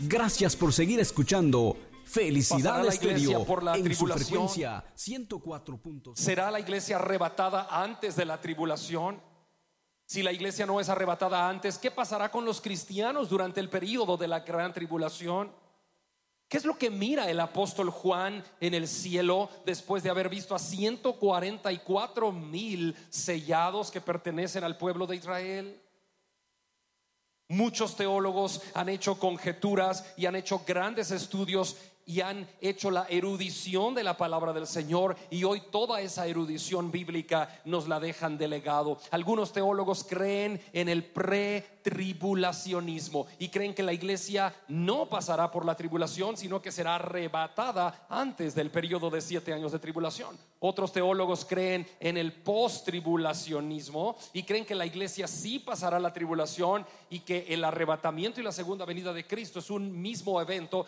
Gracias por seguir escuchando Felicidad Estéreo por la en su tribulación. frecuencia 104.0. ¿Será la iglesia arrebatada antes de la tribulación? Si la iglesia no es arrebatada antes, ¿qué pasará con los cristianos durante el período de la gran tribulación? ¿Qué es lo que mira el apóstol Juan en el cielo después de haber visto a 144,000 sellados que pertenecen al pueblo de Israel? Muchos teólogos han hecho conjeturas y han hecho grandes estudios y han hecho la erudición de la palabra del Señor, y hoy toda esa erudición bíblica nos la dejan de legado. Algunos teólogos creen en el pretribulacionismo y creen que la iglesia no pasará por la tribulación, sino que será arrebatada antes del periodo de 7 años de tribulación. Otros teólogos creen en el postribulacionismo y creen que la iglesia sí pasará la tribulación y que el arrebatamiento y la segunda venida de Cristo es un mismo evento,